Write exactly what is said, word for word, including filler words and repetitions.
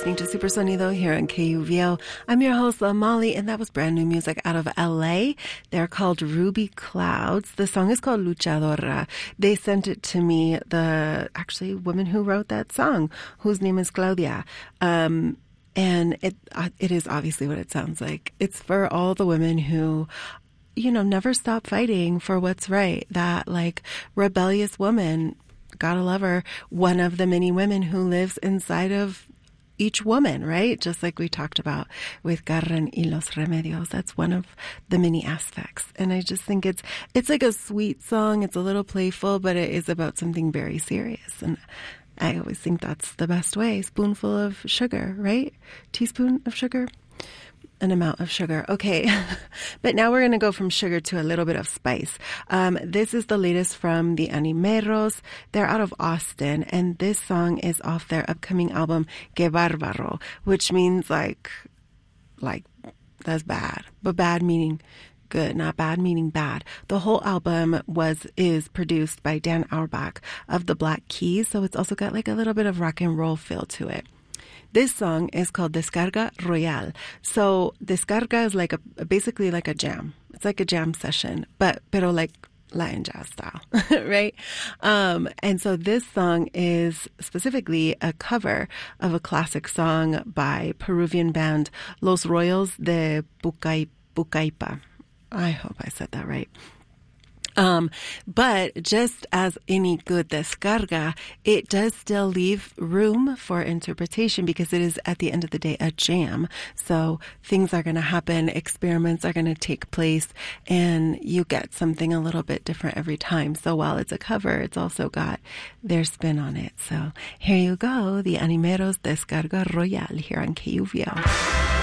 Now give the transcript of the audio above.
listening to Super Sonido here on K U V O. I'm your host, Molly, and that was brand new music out of L A. They're called Ruby Clouds. The song is called Luchadora. They sent it to me, the actually woman who wrote that song, whose name is Claudia. Um, and it uh, it is obviously what it sounds like. It's for all the women who, you know, never stop fighting for what's right. That, like, rebellious woman, gotta love her, one of the many women who lives inside of each woman, right? Just like we talked about with Carmen y los Remedios. That's one of the many aspects. And I just think it's it's like a sweet song. It's a little playful, but it is about something very serious. And I always think that's the best way. Spoonful of sugar, right? Teaspoon of sugar? An amount of sugar. Okay. But now we're going to go from sugar to a little bit of spice. Um, this is the latest from the Animeros. They're out of Austin, and this song is off their upcoming album, Que Bárbaro, which means like, like, that's bad. But bad meaning good, not bad meaning bad. The whole album was, is produced by Dan Auerbach of the Black Keys, so it's also got like a little bit of rock and roll feel to it. This song is called Descarga Royal. So Descarga is like a basically like a jam. It's like a jam session, but pero like Latin jazz style, right? Um, and so this song is specifically a cover of a classic song by Peruvian band Los Royals de Pucay, Pucallpa. I hope I said that right. Um, but just as any good descarga, it does still leave room for interpretation because it is, at the end of the day, a jam. So things are going to happen, experiments are going to take place, and you get something a little bit different every time. So while it's a cover, it's also got their spin on it. So here you go, the Animeros Descarga Royal here on K U V O.